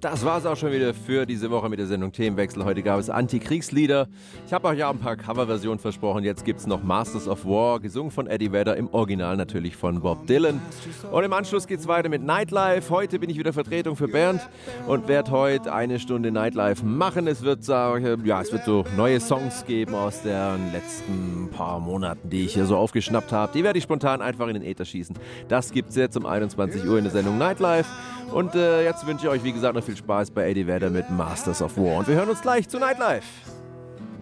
Das war's auch schon wieder für diese Woche mit der Sendung Themenwechsel. Heute gab es Antikriegslieder. Ich habe euch ja ein paar Coverversionen versprochen. Jetzt gibt's noch Masters of War, gesungen von Eddie Vedder, im Original natürlich von Bob Dylan. Und im Anschluss geht's weiter mit Nightlife. Heute bin ich wieder Vertretung für Bernd und werde heute eine Stunde Nightlife machen. Es wird so neue Songs geben aus den letzten paar Monaten, die ich hier so aufgeschnappt habe. Die werde ich spontan einfach in den Äther schießen. Das gibt's jetzt um 21 Uhr in der Sendung Nightlife. Und jetzt wünsche ich euch, wie gesagt, noch viel Spaß bei Eddie Vedder mit Masters of War. Und wir hören uns gleich zu Nightlife.